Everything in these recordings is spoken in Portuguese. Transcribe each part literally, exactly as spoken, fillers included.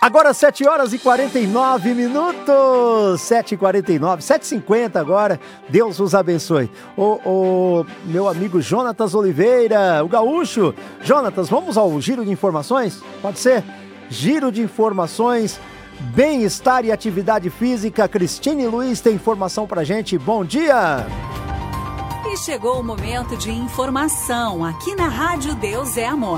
Agora sete horas e quarenta e nove minutos, sete e quarenta e nove, sete e cinquenta agora, Deus os abençoe. O, o meu amigo Jonatas Oliveira, o gaúcho. Jonatas, vamos ao giro de informações? Pode ser? Giro de informações, bem-estar e atividade física. Cristine Luiz tem informação pra gente, bom dia! E chegou o momento de informação aqui na Rádio Deus é Amor.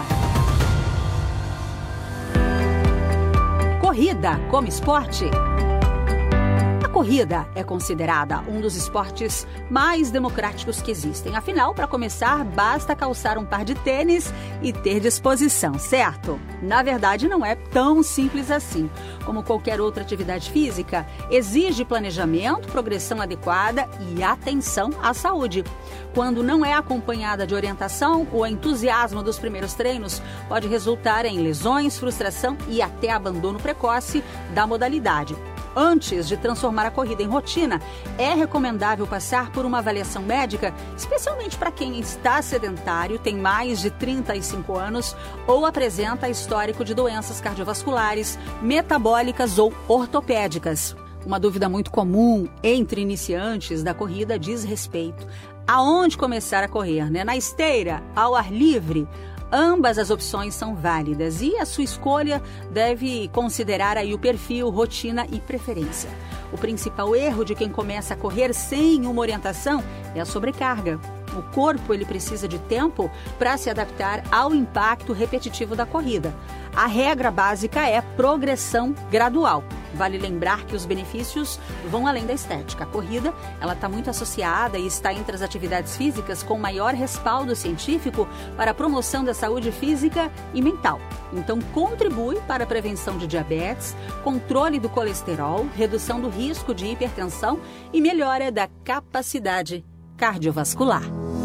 Corrida como esporte. A corrida é considerada um dos esportes mais democráticos que existem. Afinal, para começar, basta calçar um par de tênis e ter disposição, certo? Na verdade, não é tão simples assim. Como qualquer outra atividade física, exige planejamento, progressão adequada e atenção à saúde. Quando não é acompanhada de orientação, o entusiasmo dos primeiros treinos pode resultar em lesões, frustração e até abandono precoce da modalidade. Antes de transformar a corrida em rotina, é recomendável passar por uma avaliação médica, especialmente para quem está sedentário, tem mais de trinta e cinco anos ou apresenta histórico de doenças cardiovasculares, metabólicas ou ortopédicas. Uma dúvida muito comum entre iniciantes da corrida diz respeito aonde começar a correr, né? Na esteira, ao ar livre? Ambas as opções são válidas e a sua escolha deve considerar aí o perfil, rotina e preferência. O principal erro de quem começa a correr sem uma orientação é a sobrecarga. O corpo ele precisa de tempo para se adaptar ao impacto repetitivo da corrida. A regra básica é progressão gradual. Vale lembrar que os benefícios vão além da estética. A corrida ela está muito associada e está entre as atividades físicas com maior respaldo científico para a promoção da saúde física e mental. Então, contribui para a prevenção de diabetes, controle do colesterol, redução do risco de hipertensão e melhora da capacidade cardiovascular.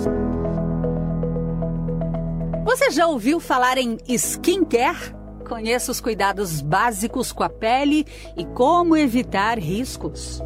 Você já ouviu falar em skincare? Conheça os cuidados básicos com a pele e como evitar riscos.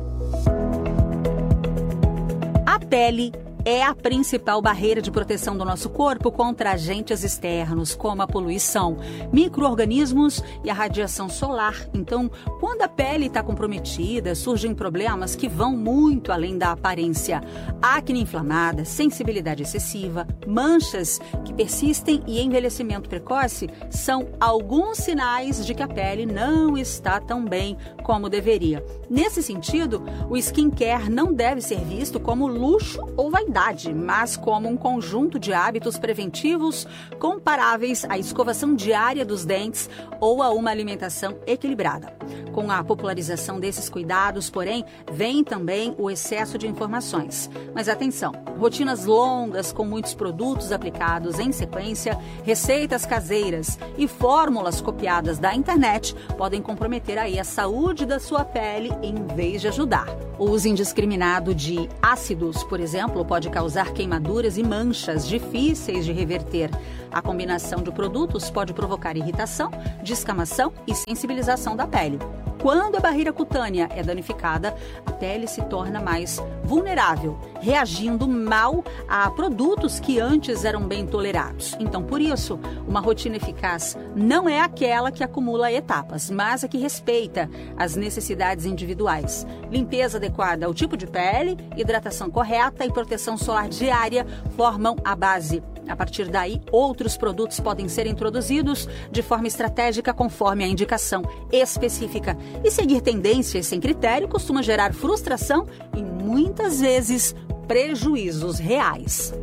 A pele é a principal barreira de proteção do nosso corpo contra agentes externos, como a poluição, micro-organismos e a radiação solar. Então, quando a pele está comprometida, surgem problemas que vão muito além da aparência. Acne inflamada, sensibilidade excessiva, manchas que persistem e envelhecimento precoce são alguns sinais de que a pele não está tão bem como deveria. Nesse sentido, o skincare não deve ser visto como luxo ou vaidade, mas como um conjunto de hábitos preventivos comparáveis à escovação diária dos dentes ou a uma alimentação equilibrada. Com a popularização desses cuidados, porém, vem também o excesso de informações. Mas atenção, rotinas longas com muitos produtos aplicados em sequência, receitas caseiras e fórmulas copiadas da internet podem comprometer aí a saúde da sua pele em vez de ajudar. O uso indiscriminado de ácidos, por exemplo, pode causar queimaduras e manchas difíceis de reverter. A combinação de produtos pode provocar irritação, descamação e sensibilização da pele. Quando a barreira cutânea é danificada, a pele se torna mais vulnerável, reagindo mal a produtos que antes eram bem tolerados. Então, por isso, uma rotina eficaz não é aquela que acumula etapas, mas a que respeita as necessidades individuais. Limpeza adequada ao tipo de pele, hidratação correta e proteção solar diária formam a base. A partir daí, outros produtos podem ser introduzidos de forma estratégica conforme a indicação específica. E seguir tendências sem critério costuma gerar frustração e, muitas vezes, prejuízos reais.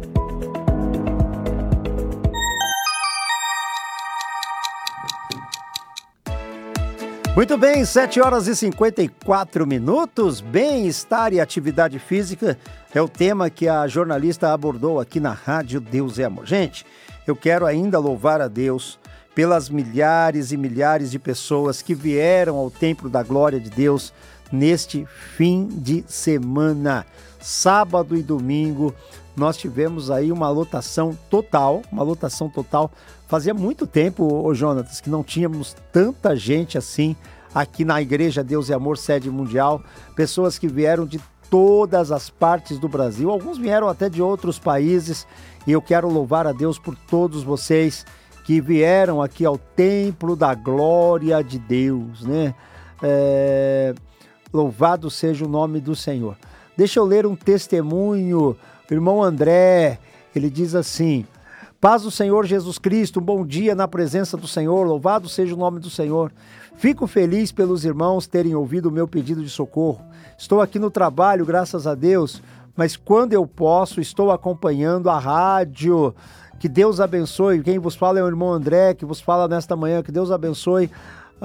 Muito bem, sete horas e cinquenta e quatro minutos, bem-estar e atividade física é o tema que a jornalista abordou aqui na Rádio Deus é Amor. Gente, eu quero ainda louvar a Deus pelas milhares e milhares de pessoas que vieram ao Templo da Glória de Deus neste fim de semana. Sábado e domingo nós tivemos aí uma lotação total, uma lotação total. Fazia muito tempo, ô Jonatas, que não tínhamos tanta gente assim aqui na Igreja Deus e Amor Sede Mundial. Pessoas que vieram de todas as partes do Brasil, alguns vieram até de outros países, e eu quero louvar a Deus por todos vocês que que vieram aqui ao templo da glória de Deus, né? É... Louvado seja o nome do Senhor. Deixa eu ler um testemunho. O irmão André, ele diz assim: paz do Senhor Jesus Cristo, um bom dia na presença do Senhor, louvado seja o nome do Senhor. Fico feliz pelos irmãos terem ouvido o meu pedido de socorro. Estou aqui no trabalho, graças a Deus, mas quando eu posso, estou acompanhando a rádio. Que Deus abençoe. Quem vos fala é o irmão André, que vos fala nesta manhã. Que Deus abençoe.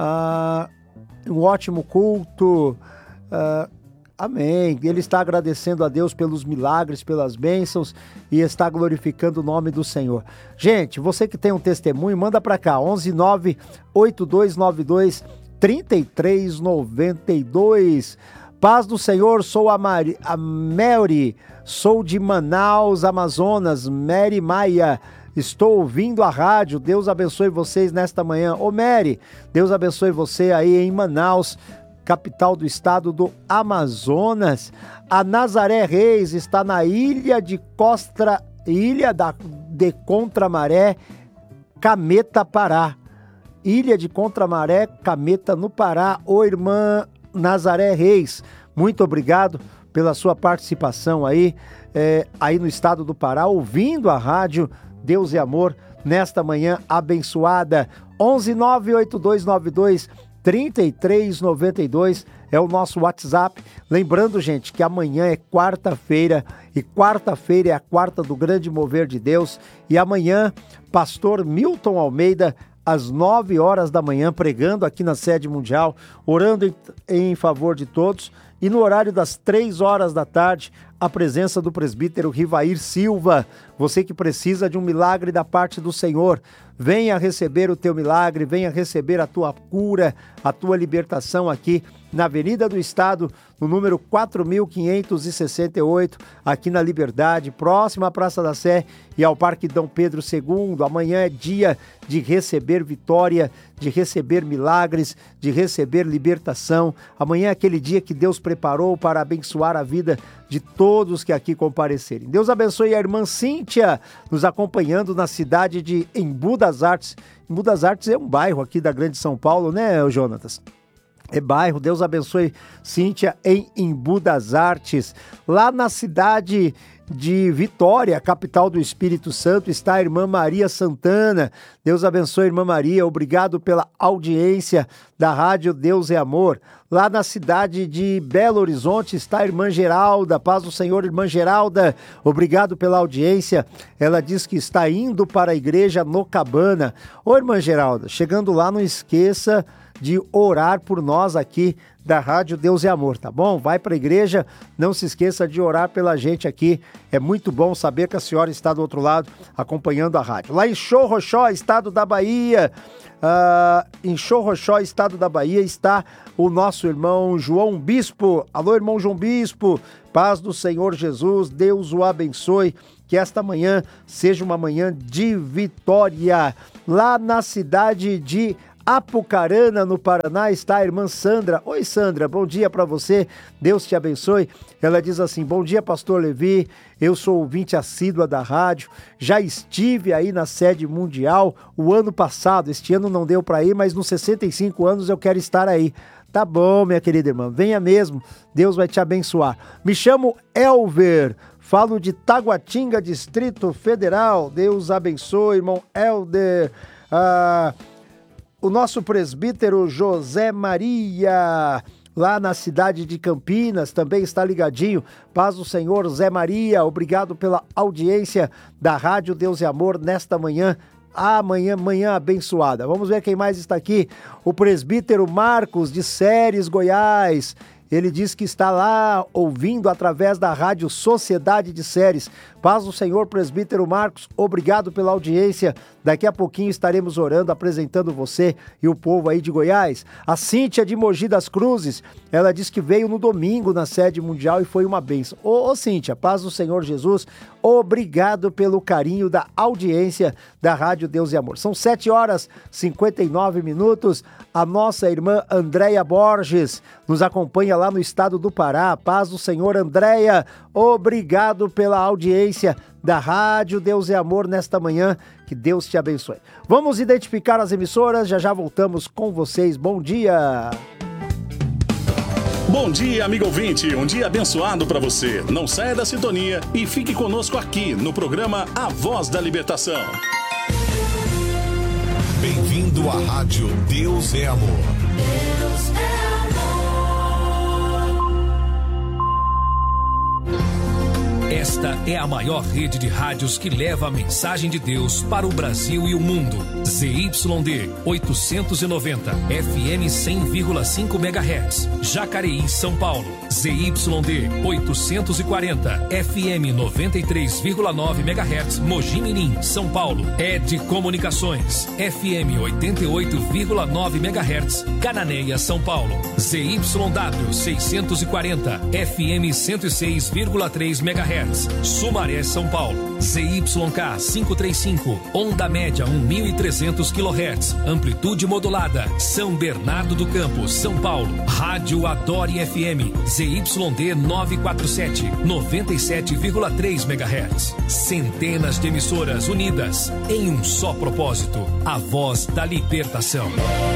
Ah, um ótimo culto. Ah, amém. Ele está agradecendo a Deus pelos milagres, pelas bênçãos e está glorificando o nome do Senhor. Gente, você que tem um testemunho, manda para cá, onze nove oito dois nove dois três três nove dois. Paz do Senhor, sou a, Mari, a Mary, sou de Manaus, Amazonas, Mary Maia. Estou ouvindo a rádio, Deus abençoe vocês nesta manhã. Ô Mary, Deus abençoe você aí em Manaus, capital do estado do Amazonas. A Nazaré Reis está na ilha de Costa, ilha da, de Contramaré, Cameta, Pará. Ilha de Contramaré, Cameta, no Pará. Ô irmã Nazaré Reis, muito obrigado pela sua participação aí, é, aí no estado do Pará, ouvindo a rádio Deus e Amor nesta manhã abençoada. onze nove oito dois nove dois três três nove dois é o nosso WhatsApp. Lembrando, gente, que amanhã é quarta-feira e quarta-feira é a quarta do grande mover de Deus e amanhã pastor Milton Almeida às nove horas da manhã, pregando aqui na sede mundial, orando em, em favor de todos. E no horário das três horas da tarde, a presença do presbítero Rivair Silva. Você que precisa de um milagre da parte do Senhor, venha receber o teu milagre, venha receber a tua cura, a tua libertação aqui na Avenida do Estado, no número quatro mil quinhentos e sessenta e oito, aqui na Liberdade, próxima à Praça da Sé e ao Parque Dom Pedro segundo. Amanhã é dia de receber vitória, de receber milagres, de receber libertação. Amanhã é aquele dia que Deus preparou para abençoar a vida de todos que aqui comparecerem. Deus abençoe a irmã Cíntia, nos acompanhando na cidade de Embu das Artes. Embu das Artes é um bairro aqui da Grande São Paulo, né, Jonatas? É bairro. Deus abençoe Cíntia em Embu das Artes. Lá na cidade de Vitória, capital do Espírito Santo, está a irmã Maria Santana. Deus abençoe, irmã Maria. Obrigado pela audiência da rádio Deus é Amor. Lá na cidade de Belo Horizonte está a irmã Geralda. Paz do Senhor, irmã Geralda. Obrigado pela audiência. Ela diz que está indo para a igreja no Cabana. Ô, irmã Geralda, chegando lá, não esqueça de orar por nós aqui da Rádio Deus é Amor, tá bom? Vai para a igreja, não se esqueça de orar pela gente aqui. É muito bom saber que a senhora está do outro lado acompanhando a rádio. Lá em Chorrochó, estado da Bahia, uh, em Chorrochó, estado da Bahia, está o nosso irmão João Bispo. Alô, irmão João Bispo, paz do Senhor Jesus, Deus o abençoe. Que esta manhã seja uma manhã de vitória. Lá na cidade de Apucarana, no Paraná, está a irmã Sandra. Oi, Sandra, bom dia para você, Deus te abençoe. Ela diz assim: bom dia, pastor Levi, eu sou ouvinte assídua da rádio, já estive aí na sede mundial o ano passado, este ano não deu para ir, mas nos sessenta e cinco anos eu quero estar aí. Tá bom, minha querida irmã, venha mesmo, Deus vai te abençoar. Me chamo Elver, falo de Taguatinga, Distrito Federal. Deus abençoe, irmão Elder. Ah... O nosso presbítero José Maria, lá na cidade de Campinas, também está ligadinho. Paz do Senhor, Zé Maria, obrigado pela audiência da Rádio Deus e Amor nesta manhã. Amanhã, manhã abençoada. Vamos ver quem mais está aqui. O presbítero Marcos, de Séries, Goiás. Ele diz que está lá ouvindo através da rádio Sociedade de Séries. Paz do Senhor, presbítero Marcos, obrigado pela audiência. Daqui a pouquinho estaremos orando, apresentando você e o povo aí de Goiás. A Cíntia de Mogi das Cruzes, ela diz que veio no domingo na sede mundial e foi uma bênção. Ô, ô Cíntia, paz do Senhor Jesus, Obrigado pelo carinho da audiência da Rádio Deus e Amor. São sete horas e cinquenta e nove minutos. A nossa irmã Andréia Borges nos acompanha lá no estado do Pará. Paz do Senhor, Andréia. Obrigado pela audiência da Rádio Deus e Amor nesta manhã. Que Deus te abençoe. Vamos identificar as emissoras. Já já voltamos com vocês. Bom dia. Bom dia, amigo ouvinte. Um dia abençoado para você. Não saia da sintonia e fique conosco aqui no programa A Voz da Libertação. Bem-vindo à Rádio Deus é Amor. Deus é amor. Esta é a maior rede de rádios que leva a mensagem de Deus para o Brasil e o mundo. Z Y D oitocentos e noventa, F M cem vírgula cinco megahertz, Jacareí, São Paulo. Z Y D oitocentos e quarenta, F M noventa e três vírgula nove megahertz, Mogi Mirim, São Paulo. Ed Comunicações, F M oitenta e oito vírgula nove megahertz, Cananéia, São Paulo. Z Y W seiscentos e quarenta, F M cento e seis vírgula três megahertz, Sumaré, São Paulo. Z Y K quinhentos e trinta e cinco, onda média mil e trezentos quilohertz, amplitude modulada, São Bernardo do Campo, São Paulo. Rádio Adore F M, Z Y D novecentos e quarenta e sete, noventa e sete vírgula três megahertz. Centenas de emissoras unidas em um só propósito, a voz da libertação.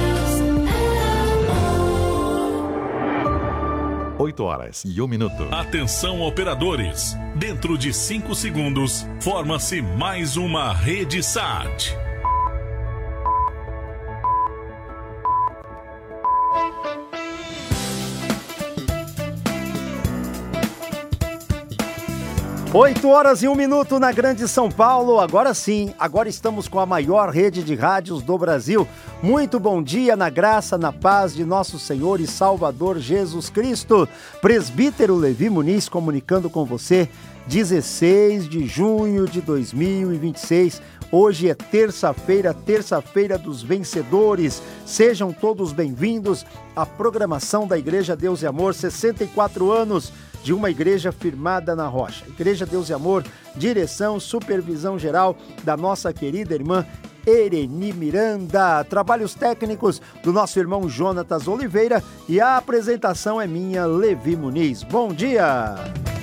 oito horas e um minuto. Atenção, operadores. Dentro de cinco segundos, forma-se mais uma rede S A T. oito horas e um minuto na Grande São Paulo. Agora sim, agora estamos com a maior rede de rádios do Brasil. Muito bom dia na graça, na paz de nosso Senhor e Salvador Jesus Cristo. Presbítero Levi Muniz comunicando com você, dezesseis de junho de dois mil e vinte e seis. Hoje é terça-feira, terça-feira dos vencedores. Sejam todos bem-vindos à programação da Igreja Deus e Amor, sessenta e quatro anos de uma igreja firmada na rocha. Igreja Deus e Amor, direção, supervisão geral da nossa querida irmã Ereni Miranda. Trabalhos técnicos do nosso irmão Jonatas Oliveira e a apresentação é minha, Levi Muniz. Bom dia!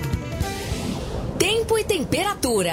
Tempo e temperatura.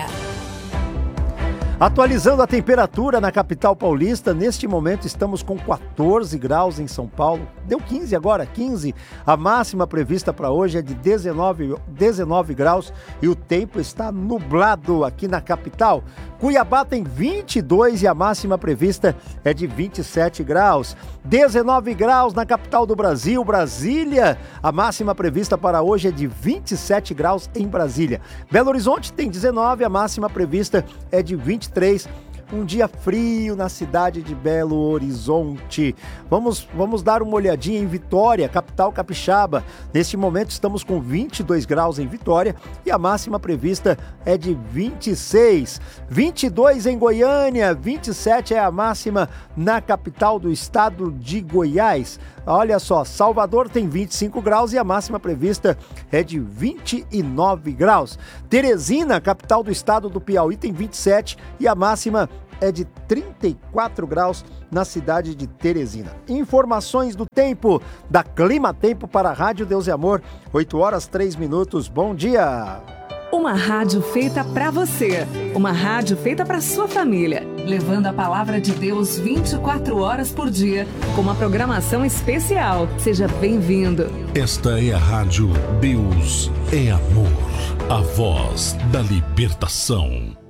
Atualizando a temperatura na capital paulista, neste momento estamos com quatorze graus em São Paulo. Deu quinze agora, quinze. A máxima prevista para hoje é de dezenove, dezenove graus e o tempo está nublado aqui na capital. Cuiabá tem vinte e dois e a máxima prevista é de vinte e sete graus. dezenove graus na capital do Brasil, Brasília. A máxima prevista para hoje é de vinte e sete graus em Brasília. Belo Horizonte tem dezenove, a máxima prevista é de vinte e três. Um dia frio na cidade de Belo Horizonte. Vamos, vamos dar uma olhadinha em Vitória, capital capixaba. Neste momento estamos com vinte e dois graus em Vitória e a máxima prevista é de vinte e seis. vinte e dois em Goiânia, vinte e sete é a máxima na capital do estado de Goiás. Olha só, Salvador tem vinte e cinco graus e a máxima prevista é de vinte e nove graus. Teresina, capital do estado do Piauí, tem vinte e sete e a máxima é de trinta e quatro graus na cidade de Teresina. Informações do tempo, da Clima Tempo para a Rádio Deus e Amor, oito horas, três minutos. Bom dia! Uma rádio feita para você, uma rádio feita para sua família, levando a palavra de Deus vinte e quatro horas por dia, com uma programação especial. Seja bem-vindo. Esta é a Rádio Deus é Amor, a voz da libertação.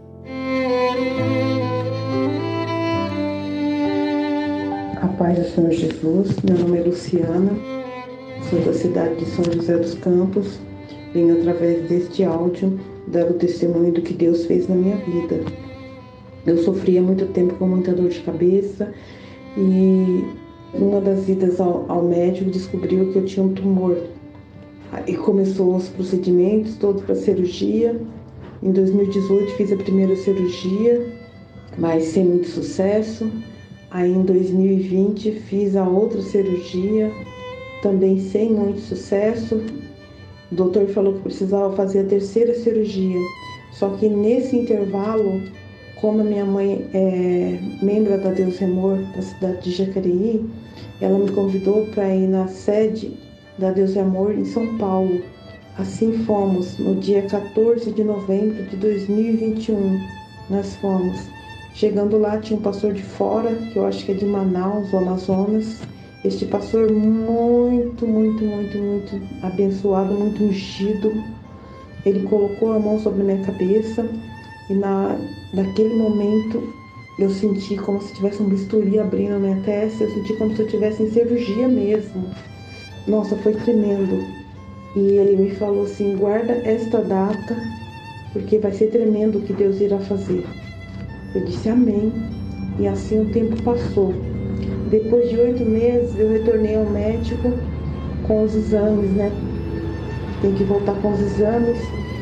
A paz do Senhor Jesus, meu nome é Luciana, sou da cidade de São José dos Campos. Venho através deste áudio dar o testemunho do que Deus fez na minha vida. Eu sofri há muito tempo com muita dor de cabeça e uma das idas ao, ao médico descobriu que eu tinha um tumor. E começou os procedimentos todos para cirurgia. Em dois mil e dezoito fiz a primeira cirurgia, mas sem muito sucesso. Aí em dois mil e vinte fiz a outra cirurgia, também sem muito sucesso. O doutor falou que precisava fazer a terceira cirurgia, Só que nesse intervalo, como a minha mãe é membro da Deus é Amor da cidade de Jacareí, ela me convidou para ir na sede da Deus é Amor em São Paulo. Assim fomos, no dia quatorze de novembro de dois mil e vinte e um, nós fomos. Chegando lá, tinha um pastor de fora, que eu acho que é de Manaus, ou Amazonas. Este pastor muito, muito, muito, muito abençoado, muito ungido. Ele colocou a mão sobre a minha cabeça e na, naquele momento eu senti como se tivesse um bisturi abrindo na minha testa. Eu senti como se eu estivesse em cirurgia mesmo. Nossa, foi tremendo. E ele me falou assim, guarda esta data, porque vai ser tremendo o que Deus irá fazer. Eu disse amém. E assim o tempo passou. Depois de oito meses eu retornei ao médico com os exames, né? Tem que voltar com os exames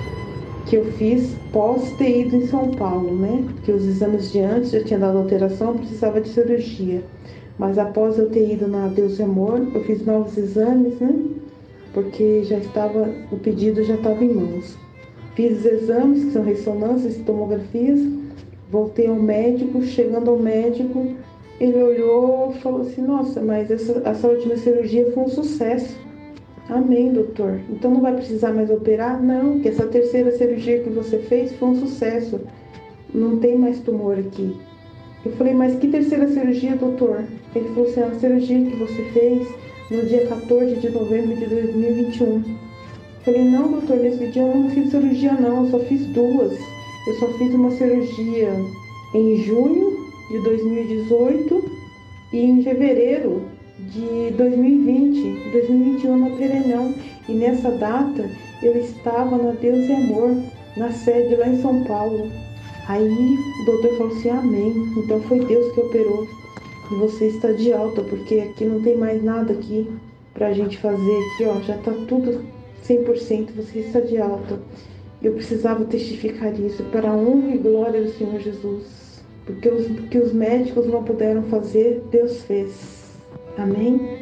que eu fiz pós ter ido em São Paulo, né? Porque os exames de antes já tinha dado alteração, precisava de cirurgia. Mas após eu ter ido na Deus é Amor, eu fiz novos exames, né? Porque já estava, o pedido já estava em mãos. Fiz os exames, que são ressonâncias e tomografias, voltei ao médico. Chegando ao médico, ele olhou e falou assim, nossa, mas essa, essa última cirurgia foi um sucesso. Amém, doutor. Então não vai precisar mais operar? Não, que essa terceira cirurgia que você fez foi um sucesso. Não tem mais tumor aqui. Eu falei, mas que terceira cirurgia, doutor? Ele falou assim, a cirurgia que você fez no dia quatorze de novembro de dois mil e vinte e um. Eu falei, não, doutor, nesse dia eu não fiz cirurgia não, eu só fiz duas. Eu só fiz uma cirurgia em junho de dois mil e dezoito e em fevereiro de dois mil e vinte. dois mil e vinte e um eu não operei não. E nessa data eu estava na Deus é Amor, na sede lá em São Paulo. Aí o doutor falou assim, amém. Então foi Deus que operou. E você está de alta, porque aqui não tem mais nada aqui pra gente fazer aqui, ó. Já tá tudo cem por cento, você está de alta. Eu precisava testificar isso para a honra e glória do Senhor Jesus. Porque os que os médicos não puderam fazer, Deus fez. Amém?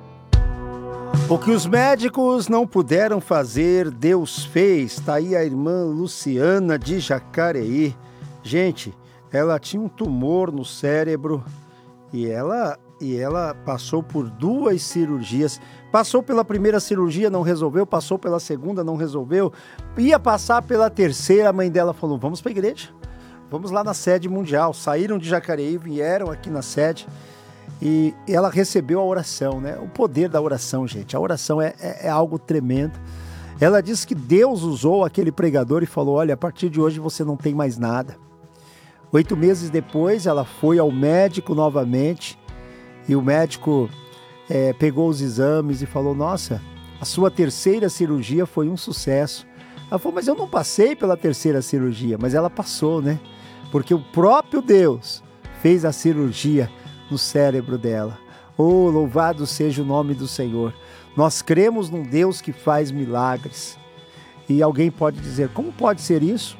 O que os médicos não puderam fazer, Deus fez. Está aí a irmã Luciana de Jacareí. Gente, ela tinha um tumor no cérebro e ela, e ela passou por duas cirurgias. Passou pela primeira cirurgia, não resolveu. Passou pela segunda, não resolveu. Ia passar pela terceira, a mãe dela falou, vamos para a igreja. Vamos lá na sede mundial. Saíram de Jacareí, vieram aqui na sede. E ela recebeu a oração, né? O poder da oração, gente. A oração é, é, é algo tremendo. Ela disse que Deus usou aquele pregador e falou, olha, a partir de hoje você não tem mais nada. Oito meses depois, ela foi ao médico novamente e o médico é, pegou os exames e falou, nossa, a sua terceira cirurgia foi um sucesso. Ela falou, mas eu não passei pela terceira cirurgia, mas ela passou, né? Porque o próprio Deus fez a cirurgia no cérebro dela. Oh, louvado seja o nome do Senhor. Nós cremos num Deus que faz milagres. E alguém pode dizer, como pode ser isso?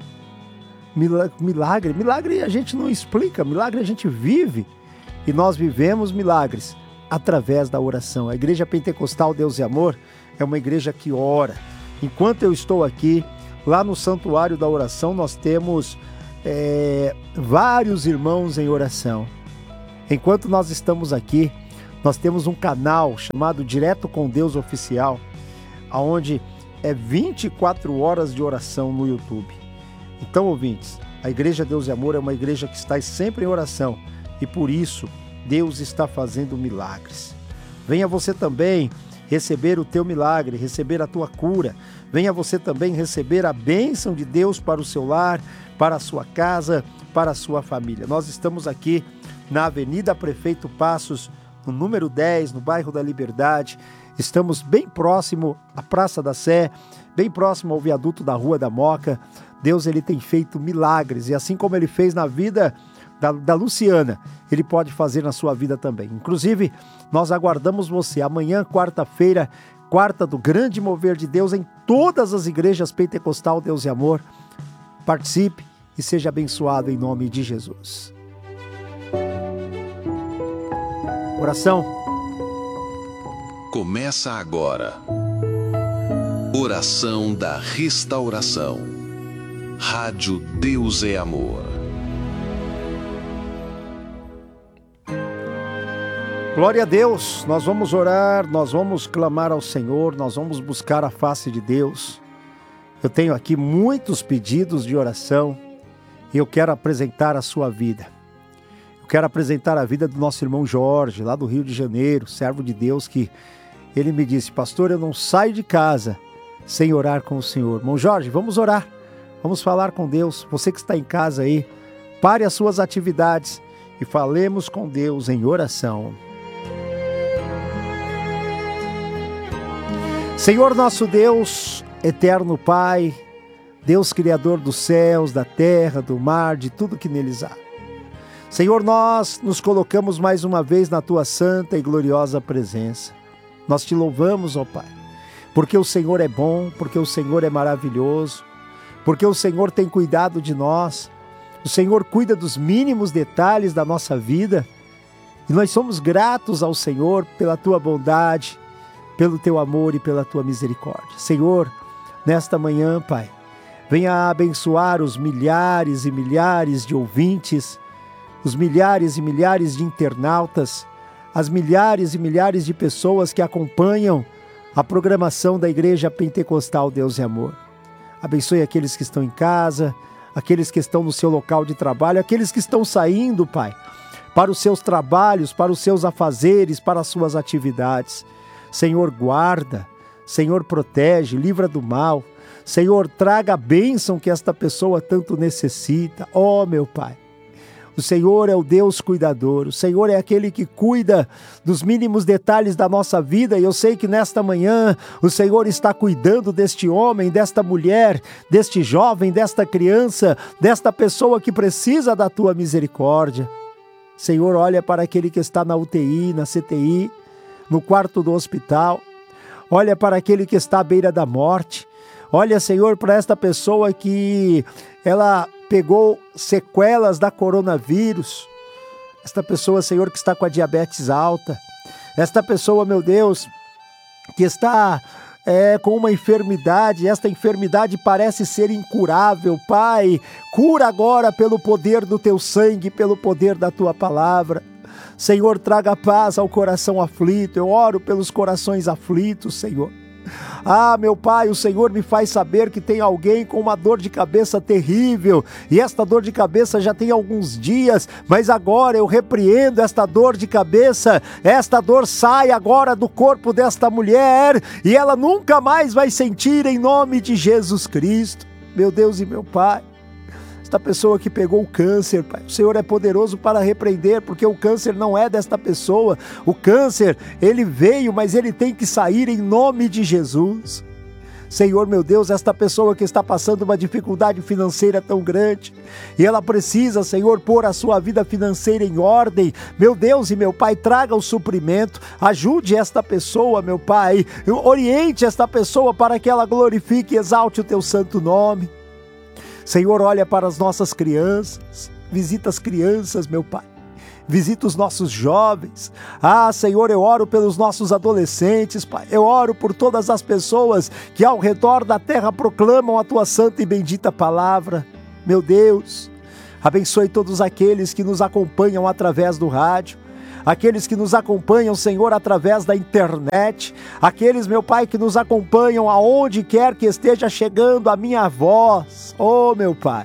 Milagre, milagre a gente não explica, milagre a gente vive. E nós vivemos milagres através da oração. A Igreja Pentecostal Deus e Amor é uma igreja que ora. Enquanto eu estou aqui, lá no Santuário da Oração, nós temos é, vários irmãos em oração. Enquanto nós estamos aqui, nós temos um canal chamado Direto com Deus Oficial, onde é vinte e quatro horas de oração no YouTube. Então, ouvintes, a Igreja Deus e Amor é uma igreja que está sempre em oração e por isso Deus está fazendo milagres. Venha você também receber o teu milagre, receber a tua cura. Venha você também receber a bênção de Deus para o seu lar, para a sua casa, para a sua família. Nós estamos aqui na Avenida Prefeito Passos, no número dez, no bairro da Liberdade. Estamos bem próximo à Praça da Sé, bem próximo ao viaduto da Rua da Moca. Deus, ele tem feito milagres e assim como ele fez na vida da, da Luciana, ele pode fazer na sua vida também. Inclusive, nós aguardamos você amanhã, quarta-feira, quarta do grande mover de Deus em todas as igrejas Pentecostal Deus e Amor. Participe e seja abençoado em nome de Jesus. Oração. Começa agora. Oração da Restauração. Rádio Deus é Amor. Glória a Deus, nós vamos orar, nós vamos clamar ao Senhor, nós vamos buscar a face de Deus. Eu tenho aqui muitos pedidos de oração e eu quero apresentar a sua vida. Eu quero apresentar a vida do nosso irmão Jorge, lá do Rio de Janeiro, servo de Deus, que ele me disse: pastor, eu não saio de casa sem orar com o Senhor. Irmão Jorge, vamos orar, vamos falar com Deus. Você que está em casa aí, pare as suas atividades e falemos com Deus em oração. Senhor nosso Deus, eterno Pai, Deus Criador dos céus, da terra, do mar, de tudo que neles há. Senhor, nós nos colocamos mais uma vez na Tua santa e gloriosa presença. Nós Te louvamos, ó Pai, porque o Senhor é bom, porque o Senhor é maravilhoso, porque o Senhor tem cuidado de nós, o Senhor cuida dos mínimos detalhes da nossa vida, e nós somos gratos ao Senhor pela Tua bondade, pelo Teu amor e pela Tua misericórdia. Senhor, nesta manhã, Pai, venha abençoar os milhares e milhares de ouvintes, os milhares e milhares de internautas, as milhares e milhares de pessoas que acompanham a programação da Igreja Pentecostal Deus é Amor. Abençoe aqueles que estão em casa, aqueles que estão no seu local de trabalho, aqueles que estão saindo, Pai, para os seus trabalhos, para os seus afazeres, para as suas atividades. Senhor, guarda, Senhor, protege, livra do mal. Senhor, traga a bênção que esta pessoa tanto necessita. Ó, meu Pai, o Senhor é o Deus cuidador, o Senhor é aquele que cuida dos mínimos detalhes da nossa vida, e eu sei que nesta manhã o Senhor está cuidando deste homem, desta mulher, deste jovem, desta criança, desta pessoa que precisa da Tua misericórdia. Senhor, olha para aquele que está na U T I, na C T I, no quarto do hospital. Olha para aquele que está à beira da morte. Olha, Senhor, para esta pessoa que ela pegou sequelas da coronavírus. Esta pessoa, Senhor, que está com a diabetes alta. Esta pessoa, meu Deus, que está é, com uma enfermidade. Esta enfermidade parece ser incurável. Pai, cura agora pelo poder do Teu sangue, pelo poder da Tua palavra. Senhor, traga paz ao coração aflito. Eu oro pelos corações aflitos, Senhor. Ah, meu Pai, o Senhor me faz saber que tem alguém com uma dor de cabeça terrível, e esta dor de cabeça já tem alguns dias, mas agora eu repreendo esta dor de cabeça. Esta dor sai agora do corpo desta mulher, e ela nunca mais vai sentir, em nome de Jesus Cristo. Meu Deus e meu Pai, esta pessoa que pegou o câncer, Pai, o Senhor é poderoso para repreender, porque o câncer não é desta pessoa. O câncer, ele veio, mas ele tem que sair em nome de Jesus. Senhor, meu Deus, esta pessoa que está passando uma dificuldade financeira tão grande, e ela precisa, Senhor, pôr a sua vida financeira em ordem. Meu Deus e meu Pai, traga o suprimento, ajude esta pessoa, meu Pai, oriente esta pessoa para que ela glorifique e exalte o Teu santo nome. Senhor, olha para as nossas crianças, visita as crianças, meu Pai, visita os nossos jovens. Ah, Senhor, eu oro pelos nossos adolescentes, Pai, eu oro por todas as pessoas que ao redor da terra proclamam a Tua santa e bendita palavra. Meu Deus, abençoe todos aqueles que nos acompanham através do rádio, aqueles que nos acompanham, Senhor, através da internet, aqueles, meu Pai, que nos acompanham aonde quer que esteja chegando a minha voz. Oh, meu Pai,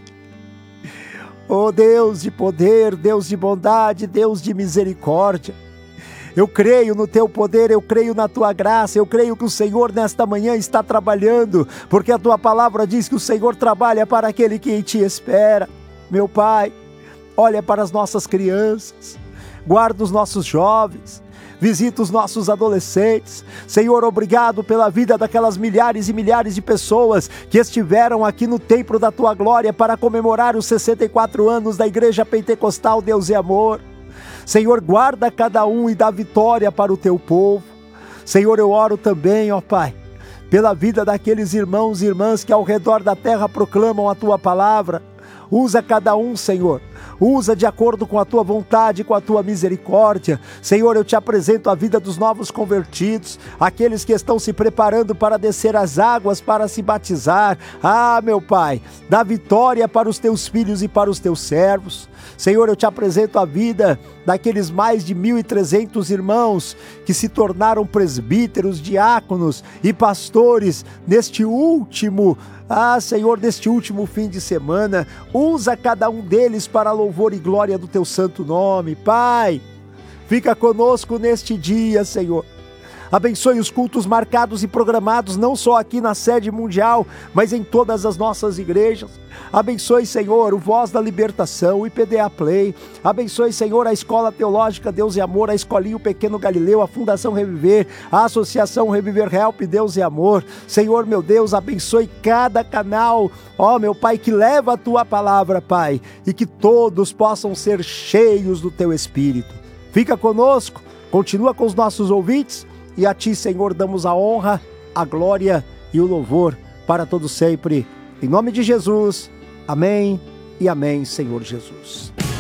oh Deus de poder, Deus de bondade, Deus de misericórdia, eu creio no Teu poder, eu creio na Tua graça, eu creio que o Senhor nesta manhã está trabalhando, porque a Tua palavra diz que o Senhor trabalha para aquele que em Ti espera. Meu Pai, olha para as nossas crianças, guarda os nossos jovens, visita os nossos adolescentes. Senhor, obrigado pela vida daquelas milhares e milhares de pessoas que estiveram aqui no templo da Tua glória para comemorar os sessenta e quatro anos da Igreja Pentecostal Deus é Amor. Senhor, guarda cada um e dá vitória para o Teu povo. Senhor, eu oro também, ó Pai, pela vida daqueles irmãos e irmãs que ao redor da terra proclamam a Tua palavra. Usa cada um, Senhor. usa de acordo com a tua vontade, com a tua misericórdia. Senhor, eu te apresento a vida dos novos convertidos, aqueles que estão se preparando para descer as águas, para se batizar. Ah, meu Pai, dá vitória para os teus filhos e para os teus servos. Senhor, eu te apresento a vida daqueles mais de mil e trezentos irmãos que se tornaram presbíteros, diáconos e pastores neste último, ah, Senhor, neste último fim de semana. Usa cada um deles para louvor e glória do teu santo nome. Pai, fica conosco neste dia, Senhor. Abençoe os cultos marcados e programados, não só aqui na sede mundial, mas em todas as nossas igrejas. Abençoe, Senhor, o Voz da Libertação, o I P D A Play. Abençoe, Senhor, a Escola Teológica Deus e Amor, a Escolinha o Pequeno Galileu, a Fundação Reviver, a Associação Reviver Help Deus e Amor. Senhor, meu Deus, abençoe cada canal, ó meu Pai, que leva a Tua palavra, Pai, e que todos possam ser cheios do Teu Espírito. Fica conosco, continua com os nossos ouvintes. E a Ti, Senhor, damos a honra, a glória e o louvor para todos sempre. Em nome de Jesus, amém e amém, Senhor Jesus.